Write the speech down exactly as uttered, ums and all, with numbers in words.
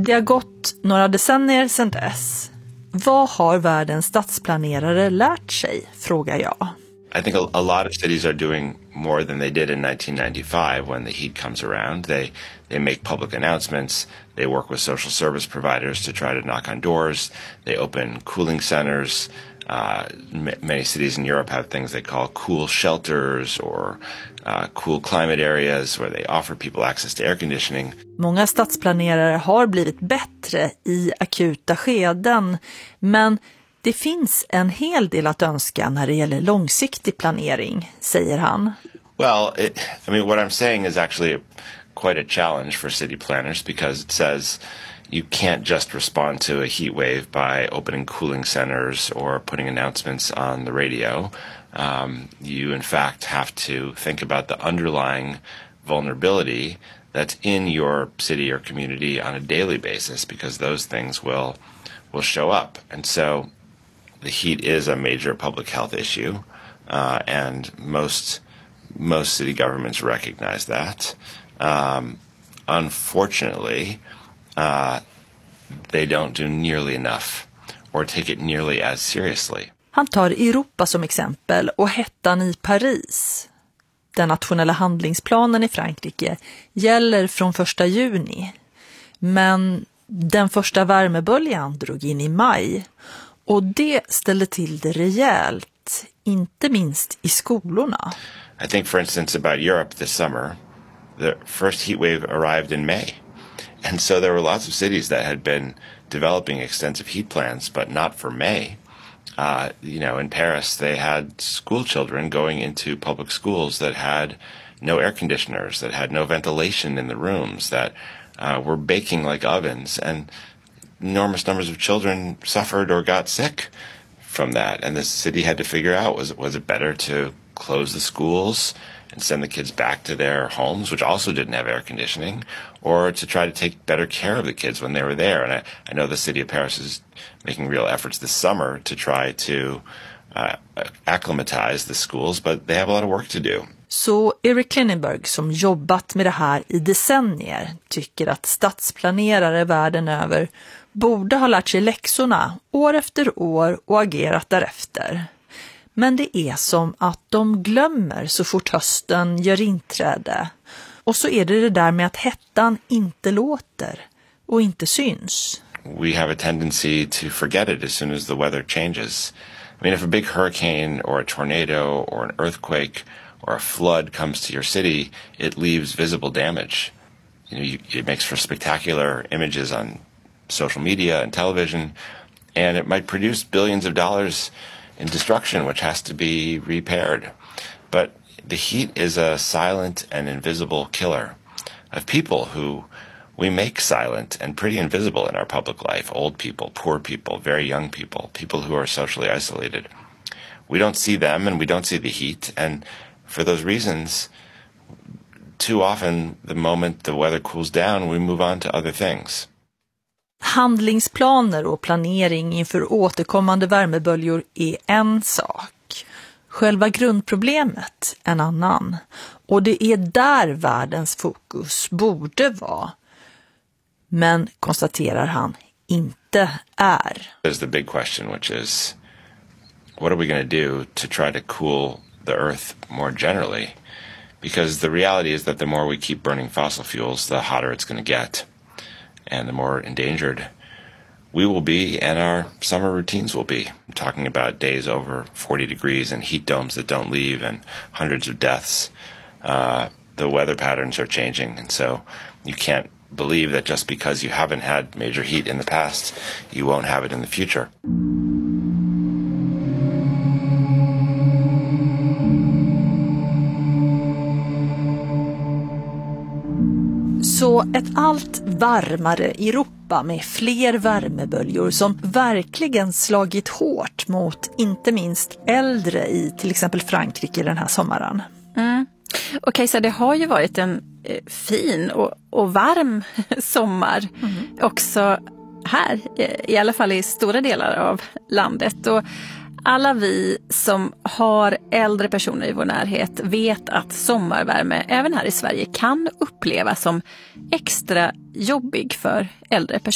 Det har gått några decennier sedan dess. Vad har världens stadsplanerare lärt sig, frågar jag. I think a, a lot of cities are doing more than they did in nineteen ninety-five when the heat comes around. They they make public announcements. They work with social service providers to try to knock on doors. They open cooling centers. Uh, m- many cities in Europe have things they call cool shelters or uh, cool climate areas where they offer people access to air conditioning. Många stadsplanerare har blivit bättre i akuta skeden, men det finns en hel del att önska när det gäller långsiktig planering, säger han. Well, it, I mean, what I'm saying is actually quite a challenge for city planners because it says you can't just respond to a heat wave by opening cooling centers or putting announcements on the radio. Um, you, in fact, have to think about the underlying vulnerability that's in your city or community on a daily basis because those things will will show up. And so the heat is a major public health issue, uh, and most most city governments recognize that. Um, unfortunately, uh, they don't do nearly enough or take it nearly as seriously. Han tar Europa som exempel och hettan i Paris. Den nationella handlingsplanen i Frankrike gäller från första juni. Men den första värmeböljan drog in i maj. Och det ställde till det rejält, inte minst i skolorna. I think, for instance, about Europe this summer, the first heat wave arrived in May. And so there were lots of cities that had been developing extensive heat plans, but not for May. Uh, you know, in Paris, they had school children going into public schools that had no air conditioners, that had no ventilation in the rooms, that uh, were baking like ovens. And enormous numbers of children suffered or got sick from that. And the city had to figure out, was, was it better to close the schools and send the kids back to their homes, which also didn't have air conditioning, or to try to take better care of the kids when they were there. And I, I know the city of Paris is making real efforts this summer to try to uh, acclimatize the schools, but they have a lot of work to do. Så Eric Klinenberg, som jobbat med det här i decennier, tycker att stadsplanerare världen över borde ha lärt sig läxorna år efter år och agerat därefter. Men det är som att de glömmer så fort hösten gör inträde. Och så är det det där med att hettan inte låter och inte syns. We have a tendency to forget it as soon as the weather changes. I mean, if a big hurricane or a tornado or an earthquake or a flood comes to your city, it leaves visible damage. You know, you, it makes for spectacular images on social media and television, and it might produce billions of dollars in destruction, which has to be repaired. But the heat is a silent and invisible killer of people who we make silent and pretty invisible in our public life. Old people, poor people, very young people, people who are socially isolated. We don't see them and we don't see the heat. And for those reasons, too often the moment the weather cools down, we move on to other things. Handlingsplaner och planering inför återkommande värmeböljor är en sak. Själva grundproblemet en annan. Och det är där världens fokus borde vara. Men, konstaterar han, inte är. There's the big question, which is, what are we going to do to try to cool the earth more generally? Because the reality is that the more we keep burning fossil fuels, the hotter it's going to get. And the more endangered we will be and our summer routines will be. I'm talking about days over forty degrees and heat domes that don't leave and hundreds of deaths. Uh, the weather patterns are changing, and so you can't believe that just because you haven't had major heat in the past, you won't have it in the future. Så ett allt varmare Europa med fler värmeböljor som verkligen slagit hårt mot inte minst äldre i till exempel Frankrike den här sommaren. Mm. Okej, så det har ju varit en eh, fin och, och varm sommar mm. också här, i alla fall i stora delar av landet. Och alla vi som har äldre personer i vår närhet vet att sommarvärme även här i Sverige kan upplevas som extra jobbig för äldre personer.